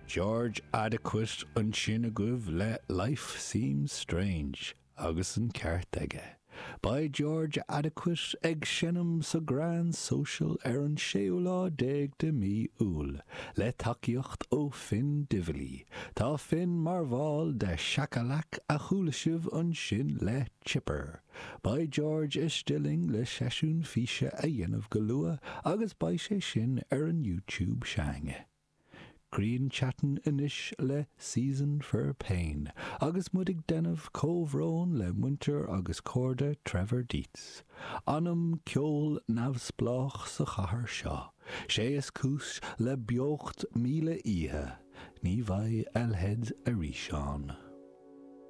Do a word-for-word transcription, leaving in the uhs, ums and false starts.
George Adequate an sin a guibh le Life Seems Strange, agus an ceart aige. By George Adequate ag sinnam sa grand social ar an séolá déag de mí úl, le takeíocht ó Finn Dively. Tá Finn mar bháil de Shakalak a chúla sibh an sin le Chipper. By George is stilling le seisiún físe a dhéanamh go luath, agus by sé sin ar an YouTube seange. Green chatting inis le Season for Pain, agus mudig denmh cóhrón le Winter agus cóirde Trevor Dietz. Anam ceol navsplách sa chathair seo. Sé is cús le beocht míle ihe, ní bhaid elhead a ríseán.